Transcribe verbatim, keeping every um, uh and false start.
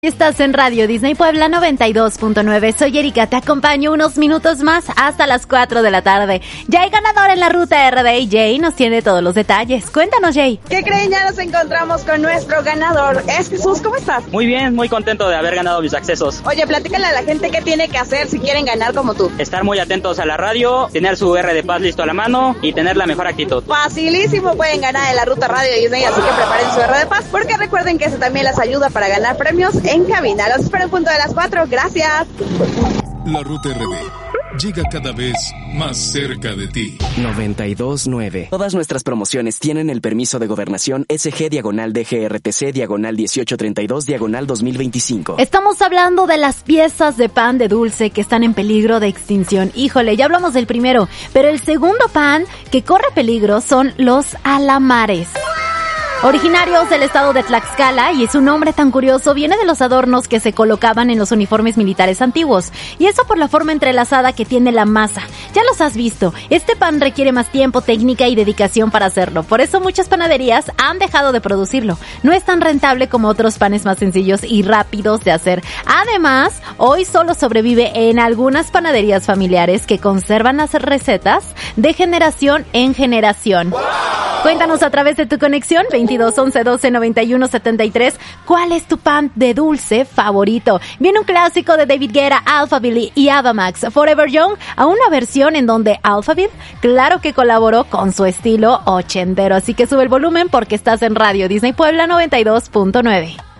Estás en Radio Disney Puebla noventa y dos punto nueve. Soy Erika, te acompaño unos minutos más hasta las cuatro de la tarde. Ya hay ganador en la ruta R D y Jay nos tiene todos los detalles. Cuéntanos, Jay. ¿Qué creen? Ya nos encontramos con nuestro ganador. Es Jesús, ¿cómo estás? Muy bien, muy contento de haber ganado mis accesos. Oye, platícale a la gente qué tiene que hacer si quieren ganar como tú. Estar muy atentos a la radio, tener su R de Paz listo a la mano y tener la mejor actitud. Facilísimo, pueden ganar en la ruta Radio Disney, así que preparen su R de Paz, porque recuerden que eso también les ayuda para ganar premios en cabina. Los espero en punto de las cuatro. Gracias. La ruta R D llega cada vez más cerca de ti. noventa y dos punto nueve. Todas nuestras promociones tienen el permiso de gobernación S G diagonal D G R T C diagonal dieciocho treinta y dos diagonal dos mil veinticinco. Estamos hablando de las piezas de pan de dulce que están en peligro de extinción. Híjole, ya hablamos del primero, pero el segundo pan que corre peligro son los alamares. Originarios del estado de Tlaxcala, y su nombre tan curioso viene de los adornos que se colocaban en los uniformes militares antiguos, y eso por la forma entrelazada que tiene la masa. Ya los has visto, este pan requiere más tiempo, técnica y dedicación para hacerlo, por eso muchas panaderías han dejado de producirlo. No es tan rentable como otros panes más sencillos y rápidos de hacer. Además, hoy solo sobrevive en algunas panaderías familiares que conservan las recetas de generación en generación. Cuéntanos a través de tu conexión veintidós once doce noventa y uno setenta y tres cuál es tu pan de dulce favorito. Viene un clásico de David Guetta, Alphaville y Ava Max, Forever Young, a una versión en donde Alphaville, claro que colaboró con su estilo ochentero. Así que sube el volumen porque estás en Radio Disney Puebla noventa y dos punto nueve.